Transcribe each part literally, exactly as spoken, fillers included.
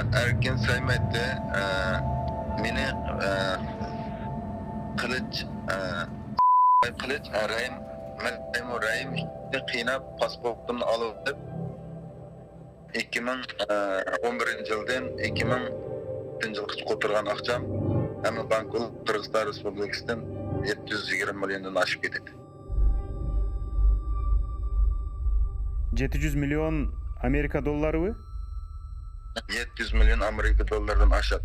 Erkin saymaydı. Meni Kılıç Kılıç Rahim Memur Rahim kıynap pasportunu alıp iki bin on birinci yıldan iki bin yılga oturgan akşam hem bankol Kırgızistan Respublikası'ndan yetti yüz yigirme milyondan aşıp ketedi. yetti yüz milyon Amerika dollары mı? yetti yüz milyon Amerika dolarından aşağı.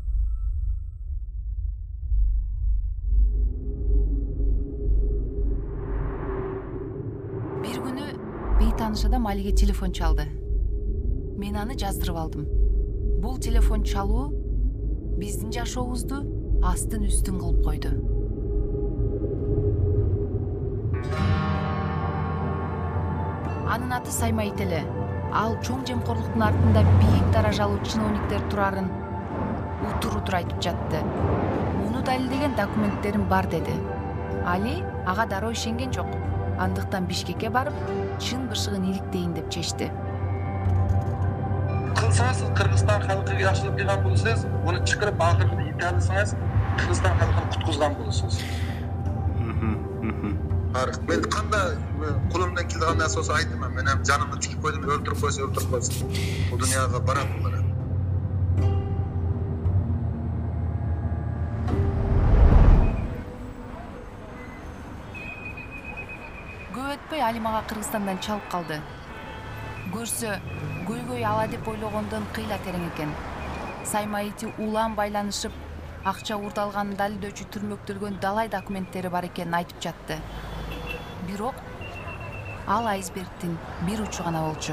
Bir günü beytanış adam Aliге telefon çaldı. Men аны жаздырып алдым. Бул телефон чалуу биздин жашообузду астын үстүн кылып койду. Анын аты Саймайт эле. Ал чоң жемкорлуктун артында бийик даражалуу чиновниктер турарын утур-утур айтып жатты. Муну далилдеген документтерим бар деди. Али ага дароо ишенген жок. Андыктан Бишкекке барып, чын бышыгын иликтейин деп чечти. Кылсаңыз Кыргызстан халкыга жакшылык кылган болсоңуз, муну чыгарып акыркы италсаңыз, Кыргызстан халкын куткузган болосуңуз. Men qanday qo'limdan kelgan narsa olsa aytaman. Men ham jonimni tikib qo'ydim, o'ldirib qo'ysa o'ldirib qo'ysin. Bu dunyoga boradi bular. Көп өтпөй Али мага Кыргызстандан чалып калды. Көрсө, көйгөй ала деп ойлогондон кыйла терең экен. Саймайти улам байланышып, акча урдалганын далилдөөчү түрмөктөлгөн далай документтери бар экенин айтып жатты. Бирок ал айсбергдин бир учу гана болчу.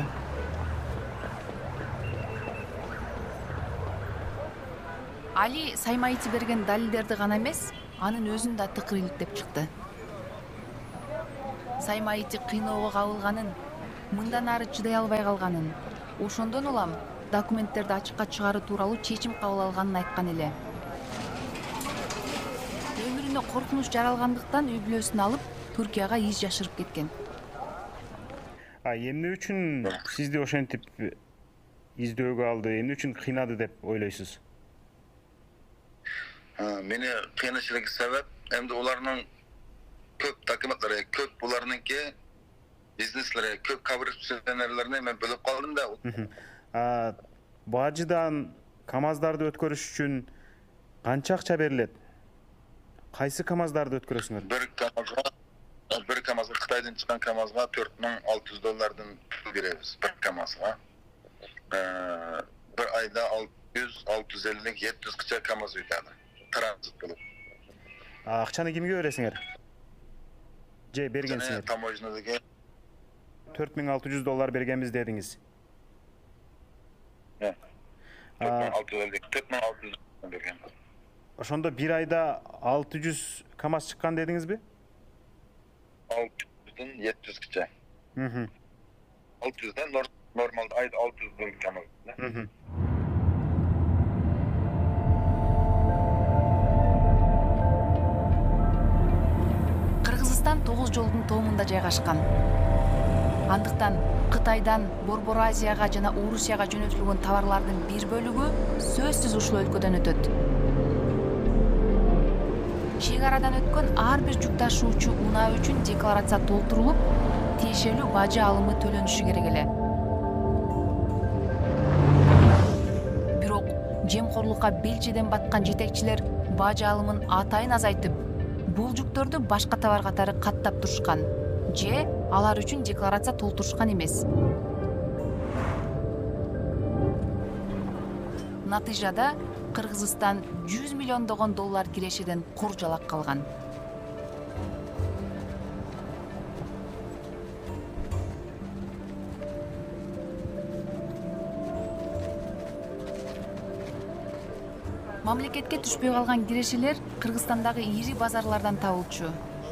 Али Саймайти берген далилдерди гана эмес, анын өзүн да тыкыр иликтеп чыкты. Саймайти кыйноого кабылганын, мындан ары чыдай албай калганын, ошондон улам документтерди ачыкка чыгаруу тууралуу чечим кабыл алганын айткан эле. Өмүрүнө коркунуч жаралгандыктан үй бүлөсүн алып, Түркияга из жашырып кеткен. А эмне үчүн сизди ошентип издөөгө алды, эмне үчүн кыйнады деп ойлойсуз? Meni kıynışlık sebep hem de onların köp takımatları, köp bularınınki biznesleri, köp kavrışçılarlarını hemen bölüp kaldım da. А бажыдан камаздарды өткөрүш үчүн канча акча берилет? Кайсы камаздарды өткөрөсүңөр? Bir kamazga, bir kamazga Xitaydan çıkan kamazga dört bin altı yüz dolardan pul beremiz bir kamazga. Ee, bir ayda altı yüz altı yüz elli yedi yüz kıça kamaz ödedi. Transit kılıp. Акчаны кимге бересиңер? Же бергенсиңер? Tamoyjnadagi dört bin altı yüz dollar бергенбиз дедиңиз. dört bin altı yüz elli dört bin altı yüz berген. Ошондо бир айда алты жүз камаз чыккан дедиңизби? altı yüzden yedi yüz kıça. Hı. altı yüzden normalde ayda altı yüz bin kamaz. Hı. Кыргызстан тогуз жолдун тоомунда жайгашкан. Андыктан Кытайдан Борбор Азияга жана Орусияга жөнөтүлгөн товарлардын бир бөлүгү сөзсүз ушул өлкөдөн өтөт. Чек арадан өткөн ар бир жүк ташуучу унаа үчүн декларация толтурулуп, тиешелүү бажы алымы төлөнүшү керек эле. Бирок жемкорлукка белчеден баткан жетекчилер бажы алымын атайын азайтып, бул жүктөрдү башка товар катары каттап турушкан же алар үчүн декларация толтурушкан эмес. Натыйжада Кыргызстан жүз миллиондогон доллар кирешеден кур жалак калган. Мамлекетке түшпөй калган кирешелер Кыргызстандагы ири базарлардан табылчу.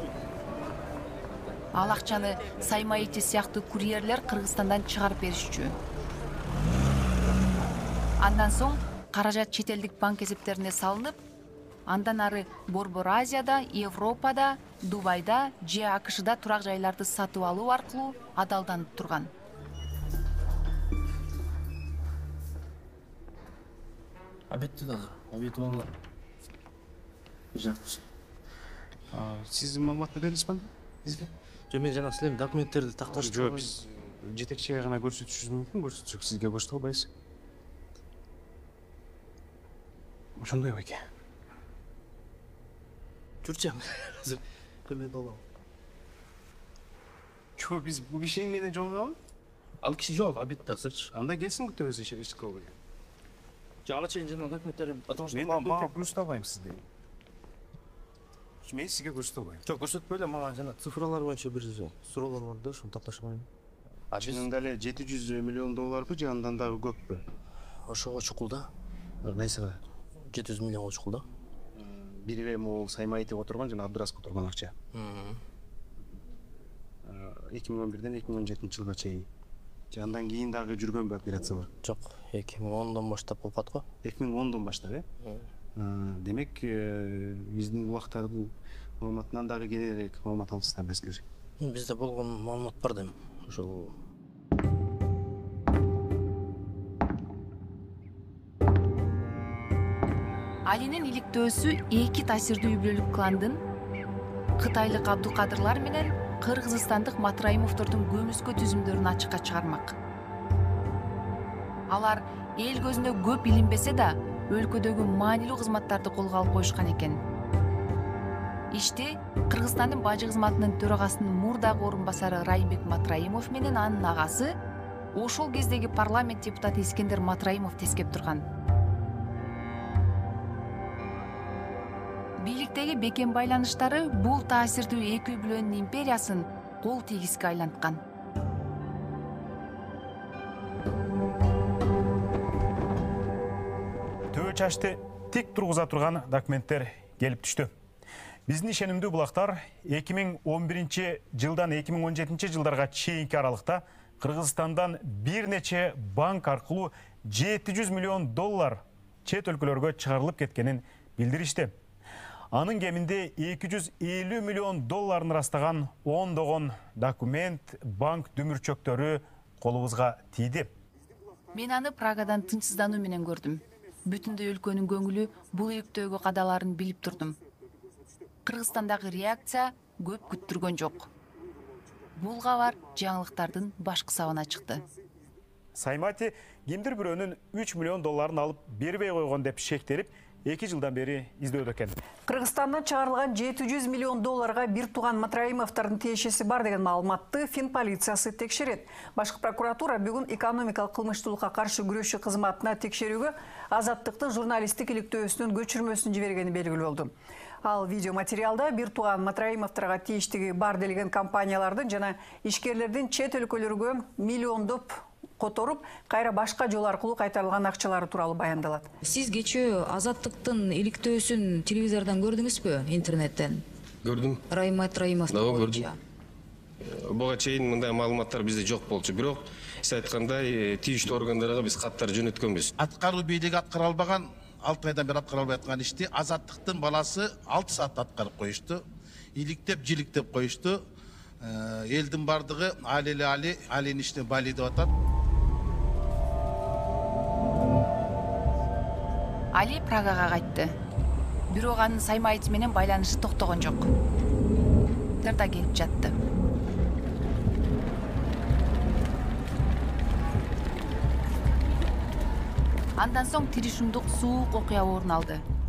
Ал акчаны Саймайти сыяктуу курьерлер Кыргызстандан чыгарып беришчү. Андан соң каражат чет элдик банк эсептерине салынып, андан ары Борбор Азияда, Европада, Дубайда же АКШда турак жайларды сатып алуу аркылуу адалданып турган. Обедте да. Обед болду. Жакшы. Сиз маалымат бердиңиз ба? Бизге? Жо мен жана силердин документтерди такташтым. Жок, биз жетекчиге гана көрсөтүшүбүз мүмкүн, көрсөтсөк сизге көрсөтө албайбыз. Ошондой беке. Жүрчү. Азыр төмөн болом. Жок, биз бул киши менен жолугабы? Ал киши жок, обедте азырчы. Анда келсин күтөбүз ишке койгой. Жана чейин жана документтерим аташтым. Мен мага көрсөтө албайм сизге. Мен сизге көрсөтө албайм. Жок, көрсөтпөй эле, мага жана цифралар боюнча бир суроолор бар да, ошону такташмайм. А биз Чынында эле жети жүз миллион долларбы же андан дагы көппү? ошого чукул да. Нейсе, жети жүз миллионго чукул да. Бири эле могул Саймаитов отурган жана Абдырасов отурган акча. эки миң он бирден эки миң он жетинчи жылга чейин. Же андан кийин дагы жүргөнбү операция бар? Жок, эки миң ондон баштап болуп аткан. эки миң ондон баштап, э? Демек, биздин убакта бул маалыматынан дагы кененирээк маалымат алсыздар безгер. Бизде болгон маалымат бар дейм. Ошол Алинин иликтөөсү эки таасирдүү үй бүлөлүк кландын кытайлык Абдукадырлар менен кыргызстандык Матраимовдордун көмүскө түзүмдөрүн ачыкка чыгармак. Алар эл көзүнө көп илинбесе да, өлкөдөгү маанилүү кызматтарды колго алып коюшкан экен. Ишти Кыргызстандын бажы кызматынын төрагасынын мурдагы орун басары Райымбек Матраимов менен анын агасы, ошол кездеги парламент депутаты Искендер Матраимов тескеп турган. Бийликтеги бекем байланыштары бул таасирдүү эки үй бүлөнүн империясын кол тийгизге айланткан. Төбө чачты тик тургуза турган документтер келип түштү. Биздин ишенимдүү булактар эки миң он биринчи жылдан эки миң он жетинчи жылдарга чейинки аралыкта Кыргызстандан бир нече банк аркылуу жети жүз миллион доллар чет өлкөлөргө чыгарылып кеткенин билдиришти. Анын кеминде эки жүз элүү миллион долларын ырастаган ондогон документ, банк дүмүрчөктөрү колубузга тийди. Мен аны Прагадан тынчсыздануу менен көрдүм. Бүтүндөй өлкөнүн көңүлү бул иликтөөгө кадаларын билип турдум. Кыргызстандагы реакция көп күттүргөн жок. Бул кабар жаңылыктардын башкы сабына чыкты. Саймати кимдир бирөөнүн үч миллион долларын алып бербей койгон деп шектелип, эки жылдан бери издөөдө экен. Кыргызстандан чыгарылган жети жүз миллион долларга бир тууган Матраимовдордун тиешеси бар деген маалыматты Фин полициясы текшерет. Башкы прокуратура бүгүн экономикалык кылмыштуулукка каршы күрөшүү кызматына текшерүүгө Азаттыктын журналисттик иликтөөсүнүн көчүрмөсүн жибергени белгилүү болду. Ал видеоматериалда бир тууган Матраимовдорго тийиштиги бар делген компаниялардын жана ишкерлердин чет өлкөлөргө миллиондоп которуп, кайра башка жол аркылуу кайтарылган акчалары тууралуу баяндалат. Сиз кечээ Азаттыктын иликтөөсүн телевизордон көрдүңүзбү, интернеттен? Көрдүм. Райым Матраимов. Да, көрдүм. Буга чейин мындай маалыматтар бизде жок болчу, бирок сиз айткандай тийиштүү органдарга биз каттар жөнөткөнбүз. Аткаруу бийлиги аткара албаган, алты айдан бери аткара албай аткан ишти Азаттыктын баласы алты саатта аткарып коюшту. Иликтеп, жиликтеп коюшту. Элдин бардыгы Али Али, Алинин ишине Бали деп атат. Али Прагага кайтты. Бирок анын Саймаит менен байланышы токтогон жок. Терда келип жатты. Андан соң тиришундук суук окуя орун алды.